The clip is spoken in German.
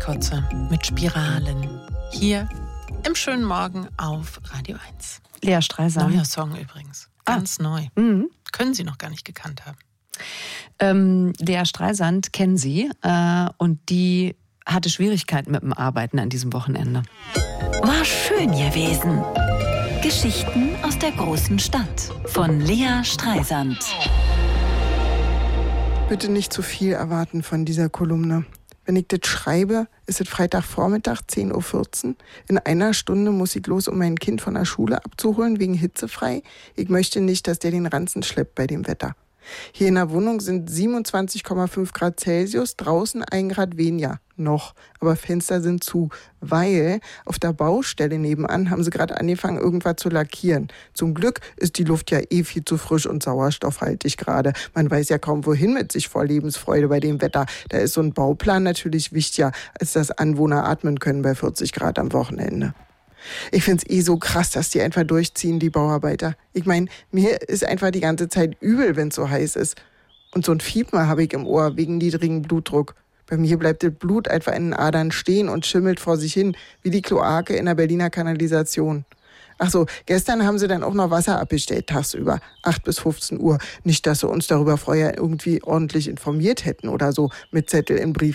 Schafkotze mit Spiralen. Hier im schönen Morgen auf Radio 1. Lea Streisand. Neuer Song übrigens. Ganz neu. Mhm. Können Sie noch gar nicht gekannt haben. Lea Streisand kennen Sie und die hatte Schwierigkeiten mit dem Arbeiten an diesem Wochenende. War schön gewesen. Geschichten aus der großen Stadt von Lea Streisand. Bitte nicht zu viel erwarten von dieser Kolumne. Wenn ich das schreibe, ist es Freitagvormittag, 10:14 Uhr. In einer Stunde muss ich los, um mein Kind von der Schule abzuholen, wegen hitzefrei. Ich möchte nicht, dass der den Ranzen schleppt bei dem Wetter. Hier in der Wohnung sind 27,5 Grad Celsius, draußen 1 Grad weniger. Noch, aber Fenster sind zu, weil auf der Baustelle nebenan haben sie gerade angefangen, irgendwas zu lackieren. Zum Glück ist die Luft ja viel zu frisch und sauerstoffhaltig gerade. Man weiß ja kaum wohin mit sich vor Lebensfreude bei dem Wetter. Da ist so ein Bauplan natürlich wichtiger, als dass Anwohner atmen können bei 40 Grad am Wochenende. Ich find's so krass, dass die einfach durchziehen, die Bauarbeiter. Ich meine, mir ist einfach die ganze Zeit übel, wenn's so heiß ist. Und so ein Fiepen habe ich im Ohr wegen niedrigem Blutdruck. Bei mir bleibt das Blut einfach in den Adern stehen und schimmelt vor sich hin, wie die Kloake in der Berliner Kanalisation. Ach so, gestern haben sie dann auch noch Wasser abgestellt, tagsüber, 8 bis 15 Uhr. Nicht, dass sie uns darüber vorher irgendwie ordentlich informiert hätten oder so, mit Zettel im Brief.